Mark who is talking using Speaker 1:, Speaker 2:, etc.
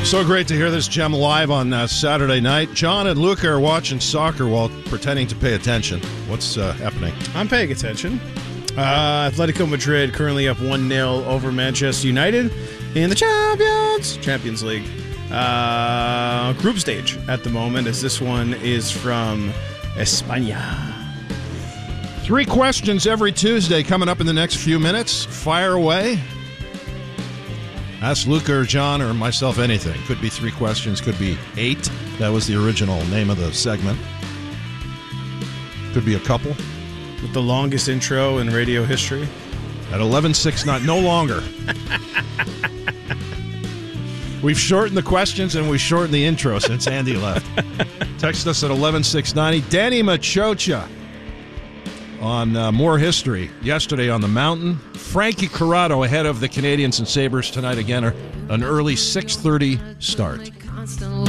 Speaker 1: So great to hear this gem live on Saturday night. John and Luca are watching soccer while pretending to pay attention. What's happening?
Speaker 2: I'm paying attention. Atletico Madrid currently up 1-0 over Manchester United in the Champions League group stage at the moment, as this one is from España.
Speaker 1: 3 questions every Tuesday coming up in the next few minutes. Fire away. Ask Luca or John or myself anything. Could be 3 questions, could be 8. That was the original name of the segment. Could be a couple.
Speaker 2: With the longest intro in radio history.
Speaker 1: At 11:06, no longer. We've shortened the questions and we've shortened the intro since Andy left. Text us at 11:690. Danny Machocha on more history. Yesterday on the mountain. Frankie Corrado ahead of the Canadians and Sabres tonight. Again, an early 6:30 start.